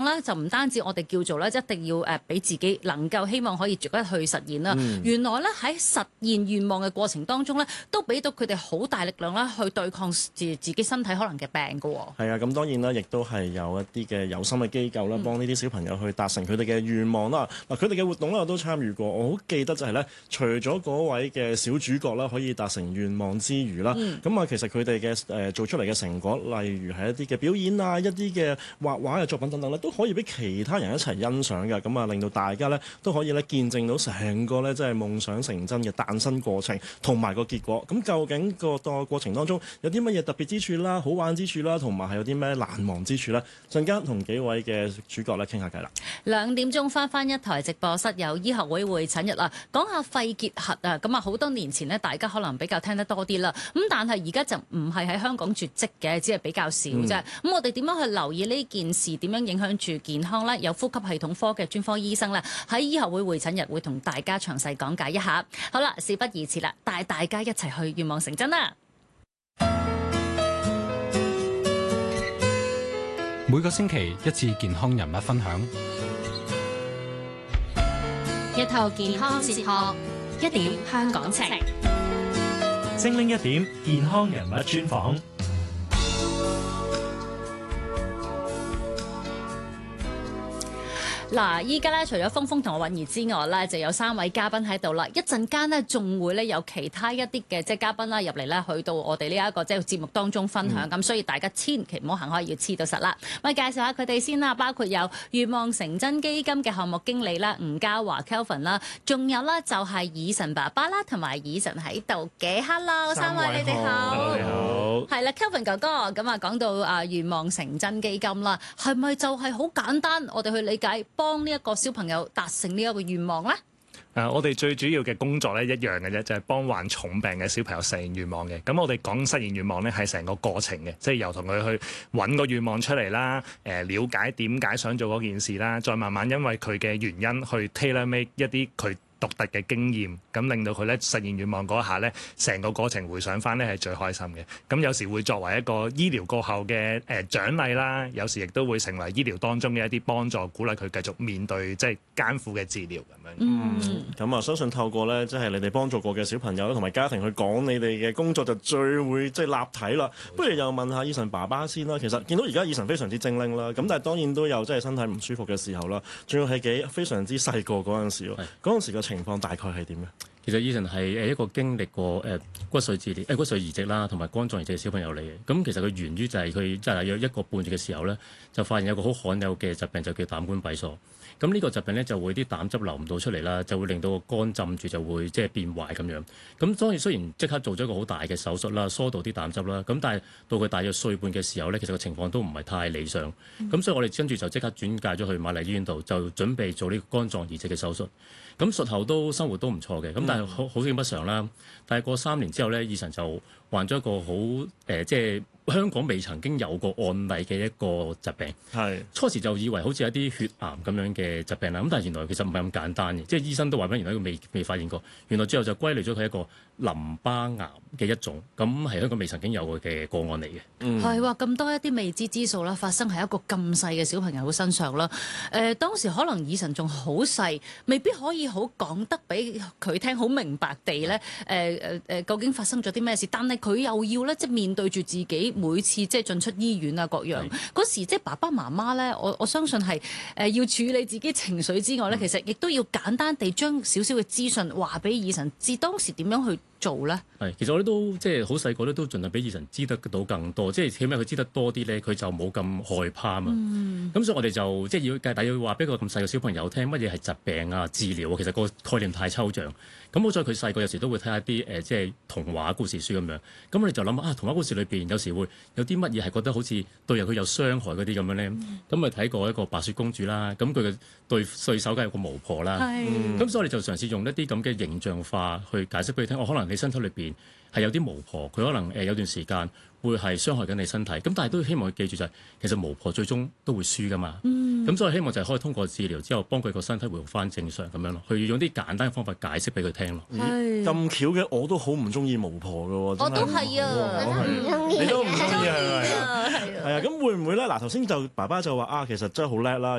咧，就唔單止我哋叫做咧，一定要俾自己能夠希望可以逐一去實現啦。原來咧喺實現願望嘅過程當中咧，都俾到佢哋好大力量啦，去對抗自己身體可能嘅病㗎喎。 係啊，咁當然啦，亦都係有一啲嘅有心嘅機構啦，幫呢啲小朋友去達成佢哋嘅願望啦。嗱，佢哋嘅活動咧我都參與過，我好記得就係咧，除咗嗰位嘅小主角啦，可以達成願望之餘啦，咁其實佢哋嘅做出嚟嘅成果，例如係一啲嘅表演啊，一啲嘅畫畫嘅作品等等咧，都可以俾其他人一齊欣賞嘅，咁令到大家咧都可以咧見證到成個咧即係夢想成真嘅誕生過程同埋個結果。咁究竟個過程當中有啲乜嘢特別之處啦、好玩之處啦，同埋係有啲咩難忘之處咧？陣間同幾位嘅主角咧傾下偈啦。 2點鐘翻一台直播室，有醫學會會診日啊，講下肺結核啊。咁啊好多年前呢，大家可能比較聽得多啲啦。咁但係而家就唔係喺香港絕跡嘅，只係比較少啫。咁我哋點樣去留意呢件事？點樣影響住健康呢？有呼吸系統科嘅專科醫生咧喺醫學會會診日會同大家詳細講解一下。好啦，事不宜遲啦，帶大家一齊去願望成真啦！ 每個星期一次健康人物分享， 一套健康哲學，一點香港情， 精靈一點健康人物專訪。 嗱，依家咧除咗峰峰同我韻兒之外咧，就有3位嘉賓喺度啦。一陣間呢，仲會咧有其他一啲嘅即係嘉賓啦入嚟咧，去到我哋呢一個即係節目當中分享。咁所以大家千祈唔好行開，要黐到實啦。我介紹下佢哋先啦，包括有願望成真基金嘅項目經理啦，吳嘉華 Kelvin 啦，仲有啦就係以晨爸爸啦，同埋以晨喺度嘅。Hello， 3位你哋好。 你好。 係啦 ，Kelvin 哥哥，咁啊講到願望成真基金啦，係咪就係好簡單？我哋去理解。幫呢一個小朋友達成呢一個願望咧？ 我哋最主要嘅工作咧一樣嘅啫，就係幫患重病嘅小朋友實現願望嘅。咁我哋講實現願望咧係成個過程嘅，即係由同佢去揾個願望出嚟啦，了解點解想做嗰件事啦，再慢慢因為佢嘅原因去 tailor make 一啲佢獨特嘅經驗，咁令到佢咧實現願望嗰一下咧，成個過程回想翻咧係最開心嘅。咁有時會作為一個醫療過後嘅獎勵啦，有時亦都會成為醫療當中嘅一啲幫助，鼓勵佢繼續面對即係艱苦嘅治療咁樣。 咁啊，相信透過咧即係你哋幫助過嘅小朋友同埋家庭去講你哋嘅工作，就最會即係立體啦。不如又問下以晨爸爸先啦。其實見到而家以晨非常之精靈啦，咁但係當然都有即係身體唔舒服嘅時候啦，仲要係非常之細個嗰陣時喎。嗰陣時嘅情況大概係點嘅？ 其實以晨係一個經歷過骨髓治療、骨髓移植啦，同埋肝臟移植嘅小朋友嚟嘅。咁其實佢源於就係佢即係約1個半月嘅時候咧，就發現有個好罕有嘅疾病，就叫膽管閉鎖。咁呢個疾病咧就會啲膽汁流唔到出嚟啦，就會令到個肝浸住，就會即係變壞咁樣。咁當然雖然即刻做咗一個好大嘅手術啦，疏導啲膽汁啦，咁但係到佢大約歲半嘅時候咧，其實個情況都唔係太理想。咁所以我哋跟住就即刻轉介咗去瑪麗醫院度，就準備做呢個肝臟移植嘅手術。咁術後都生活都唔錯嘅，咁但係好景不常啦。但係過3年之後咧，以晨就患咗一個好即係香港未曾經有過案例嘅一個疾病。係初時就以為好似一啲血癌咁樣嘅疾病啦，咁但係原來其實唔係咁簡單嘅，即係醫生都話俾原來佢未發現過。原來之後就歸類咗佢一個淋巴癌嘅一種，咁係香港未曾經有過嘅個案嚟嘅。 係話咁多一啲未知之數啦，發生喺一個咁細嘅小朋友身上啦。當時可能以晨仲好細，未必可以好講得俾佢聽，好明白地咧究竟發生咗啲咩事。但係佢又要咧即係面對住自己每次即係進出醫院啊各樣嗰時，即係爸爸媽媽咧，我相信係要處理自己情緒之外咧，其實亦都要簡單地將少少嘅資訊話俾以晨知，當時點樣去做咧？ 係，其實我哋都即係好細個咧，都盡量俾以晨知得到更多，即係起碼佢知得多啲咧，佢就冇咁害怕啊嘛。咁所以我哋就即係但係要話俾個咁細嘅小朋友聽乜嘢係疾病啊、治療啊，其實個概念太抽象。咁好在佢細個有時都會睇下啲即係童話故事書咁樣。咁我哋就諗童話故事裏邊有時會有啲乜嘢係覺得好似對佢有傷害嗰啲咁樣咧。咁咪睇過一個白雪公主啦，咁佢嘅對手梗係有個巫婆啦。咁所以我哋就嘗試用一啲咁嘅形象化去解釋俾佢聽。可能你身體裏邊係有啲巫婆，佢可能有段時間會係傷害緊你身體。咁但係都希望佢記住就係其實巫婆最終都會輸噶嘛。咁所以希望就係可以通過治療之後幫佢個身體回復翻正常咁樣咯，去用啲簡單嘅方法解釋俾佢聽咯。 咁巧嘅，我都好唔中意巫婆㗎喎。 我都係啊， 你都唔中意係咪？係啊，咁會唔會咧？嗱，頭先就爸爸就話其實真係好叻啦。